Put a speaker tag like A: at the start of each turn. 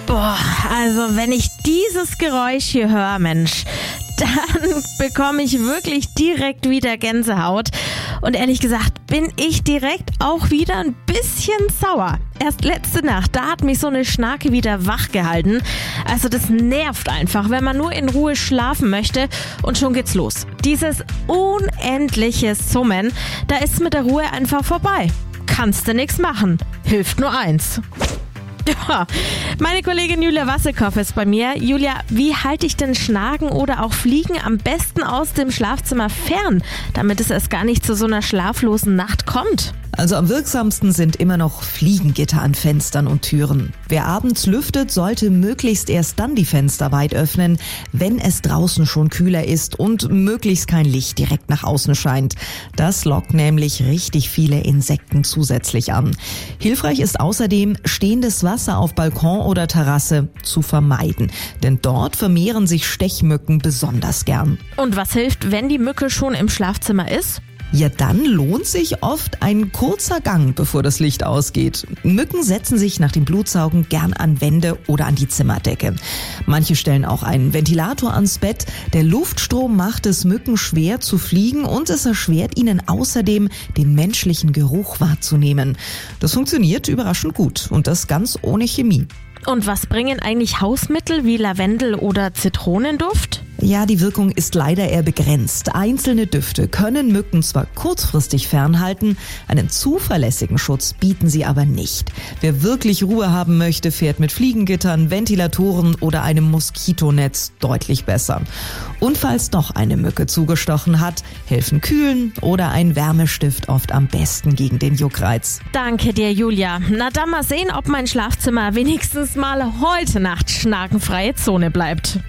A: Boah, also wenn ich dieses Geräusch hier höre, Mensch, dann bekomme ich wirklich direkt wieder Gänsehaut. Und ehrlich gesagt bin ich direkt auch wieder ein bisschen sauer. Erst letzte Nacht, da hat mich so eine Schnarke wieder wach gehalten. Also das nervt einfach, wenn man nur in Ruhe schlafen möchte und schon geht's los. Dieses unendliche Summen, da ist mit der Ruhe einfach vorbei. Kannst du nichts machen. Hilft nur eins. Ja, meine Kollegin Julia Wassekoff ist bei mir. Julia, wie halte ich denn Schnaken oder auch Fliegen am besten aus dem Schlafzimmer fern, damit es erst gar nicht zu so einer schlaflosen Nacht kommt?
B: Also am wirksamsten sind immer noch Fliegengitter an Fenstern und Türen. Wer abends lüftet, sollte möglichst erst dann die Fenster weit öffnen, wenn es draußen schon kühler ist und möglichst kein Licht direkt nach außen scheint. Das lockt nämlich richtig viele Insekten zusätzlich an. Hilfreich ist außerdem, stehendes Wasser auf Balkon oder Terrasse zu vermeiden, denn dort vermehren sich Stechmücken besonders gern.
A: Und was hilft, wenn die Mücke schon im Schlafzimmer ist?
B: Ja, dann lohnt sich oft ein kurzer Gang, bevor das Licht ausgeht. Mücken setzen sich nach dem Blutsaugen gern an Wände oder an die Zimmerdecke. Manche stellen auch einen Ventilator ans Bett. Der Luftstrom macht es Mücken schwer zu fliegen und es erschwert ihnen außerdem, den menschlichen Geruch wahrzunehmen. Das funktioniert überraschend gut und das ganz ohne Chemie.
A: Und was bringen eigentlich Hausmittel wie Lavendel oder Zitronenduft?
B: Ja, die Wirkung ist leider eher begrenzt. Einzelne Düfte können Mücken zwar kurzfristig fernhalten, einen zuverlässigen Schutz bieten sie aber nicht. Wer wirklich Ruhe haben möchte, fährt mit Fliegengittern, Ventilatoren oder einem Moskitonetz deutlich besser. Und falls doch eine Mücke zugestochen hat, helfen Kühlen oder ein Wärmestift oft am besten gegen den Juckreiz.
A: Danke dir, Julia. Na dann mal sehen, ob mein Schlafzimmer wenigstens mal heute Nacht schnakenfreie Zone bleibt.